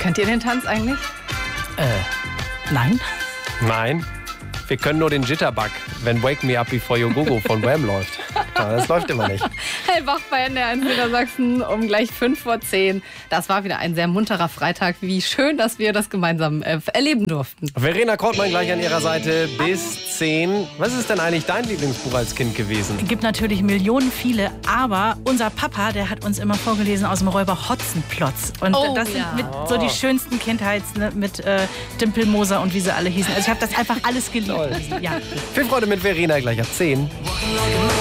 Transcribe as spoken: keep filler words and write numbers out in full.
Könnt ihr den Tanz eigentlich? Äh, nein. Nein, wir können nur den Jitterbug, wenn Wake Me Up Before You Go Go von Wham läuft. Ja, das läuft immer nicht. Hellwach bei N D R eins Niedersachsen um gleich fünf vor zehn. Das war wieder ein sehr munterer Freitag. Wie schön, dass wir das gemeinsam äh, erleben durften. Verena Kortmann gleich an ihrer Seite bis zehn. Was ist denn eigentlich dein Lieblingsbuch als Kind gewesen? Es gibt natürlich Millionen viele, aber unser Papa, der hat uns immer vorgelesen aus dem Räuber Hotzenplotz. Und Oh, das sind ja. mit so die schönsten Kindheits, ne, mit äh, Dimpelmoser und wie sie alle hießen. Also ich habe das einfach alles geliebt. Toll. Ja. Viel Freude mit Verena gleich ab zehn.